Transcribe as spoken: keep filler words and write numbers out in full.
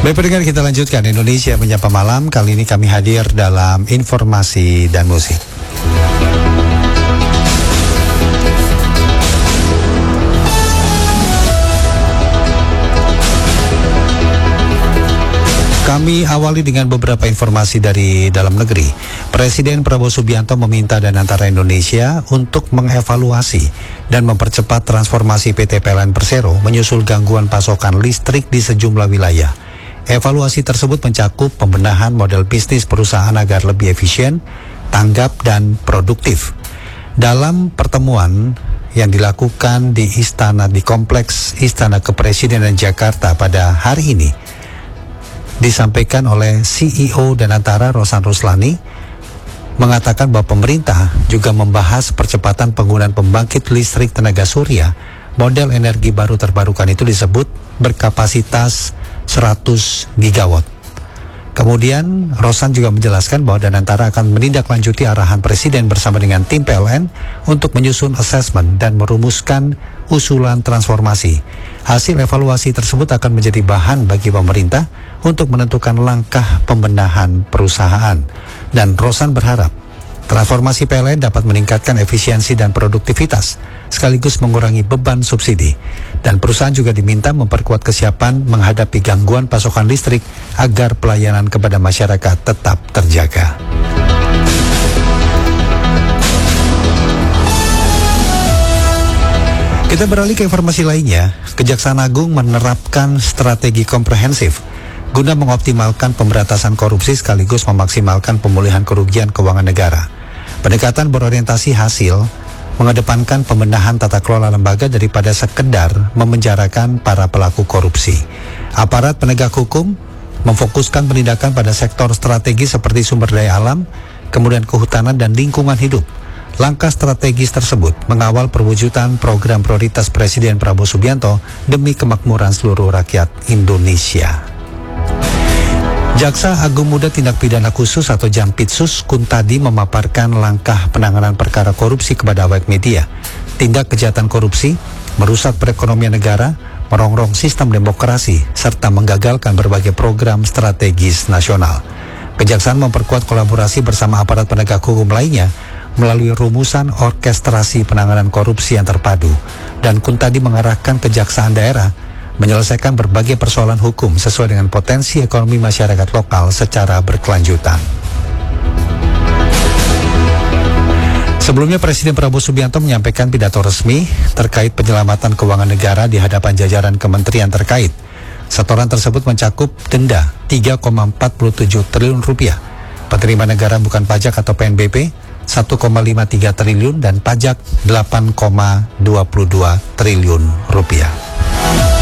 Baik pendengar, kita lanjutkan Indonesia Menyapa Malam. Kali ini kami hadir dalam informasi dan musik. Kami awali dengan beberapa informasi dari dalam negeri. Presiden Prabowo Subianto meminta Danantara Indonesia untuk mengevaluasi dan mempercepat transformasi P T P L N Persero menyusul gangguan pasokan listrik di sejumlah wilayah. Evaluasi tersebut mencakup pembenahan model bisnis perusahaan agar lebih efisien, tanggap, dan produktif. Dalam pertemuan yang dilakukan di Istana di Kompleks Istana Kepresidenan Jakarta pada hari ini, disampaikan oleh C E O Danantara Rosan Ruslani, mengatakan bahwa pemerintah juga membahas percepatan penggunaan pembangkit listrik tenaga surya. Model energi baru terbarukan itu disebut berkapasitas seratus gigawatt. Kemudian Rosan juga menjelaskan bahwa Danantara akan menindaklanjuti arahan Presiden bersama dengan tim P L N untuk menyusun asesmen dan merumuskan usulan transformasi. Hasil evaluasi tersebut akan menjadi bahan bagi pemerintah untuk menentukan langkah pembenahan perusahaan. Dan Rosan berharap transformasi P L N dapat meningkatkan efisiensi dan produktivitas, sekaligus mengurangi beban subsidi. Dan perusahaan juga diminta memperkuat kesiapan menghadapi gangguan pasokan listrik agar pelayanan kepada masyarakat tetap terjaga. Kita beralih ke informasi lainnya. Kejaksaan Agung menerapkan strategi komprehensif guna mengoptimalkan pemberantasan korupsi sekaligus memaksimalkan pemulihan kerugian keuangan negara. Pendekatan berorientasi hasil mengedepankan pembenahan tata kelola lembaga daripada sekedar memenjarakan para pelaku korupsi. Aparat penegak hukum memfokuskan penindakan pada sektor strategis seperti sumber daya alam, kemudian kehutanan dan lingkungan hidup. Langkah strategis tersebut mengawal perwujudan program prioritas Presiden Prabowo Subianto demi kemakmuran seluruh rakyat Indonesia. Jaksa Agung Muda Tindak Pidana Khusus atau Jampitsus Kuntadi memaparkan langkah penanganan perkara korupsi kepada awak media. Tindak kejahatan korupsi merusak perekonomian negara, merongrong sistem demokrasi, serta menggagalkan berbagai program strategis nasional. Kejaksaan memperkuat kolaborasi bersama aparat penegak hukum lainnya melalui rumusan orkestrasi penanganan korupsi yang terpadu. Dan Kuntadi mengarahkan kejaksaan daerah menyelesaikan berbagai persoalan hukum sesuai dengan potensi ekonomi masyarakat lokal secara berkelanjutan. Sebelumnya Presiden Prabowo Subianto menyampaikan pidato resmi terkait penyelamatan keuangan negara di hadapan jajaran kementerian terkait. Setoran tersebut mencakup denda tiga koma empat tujuh triliun rupiah, penerimaan negara bukan pajak atau P N B P satu koma lima tiga triliun dan pajak delapan koma dua dua triliun rupiah.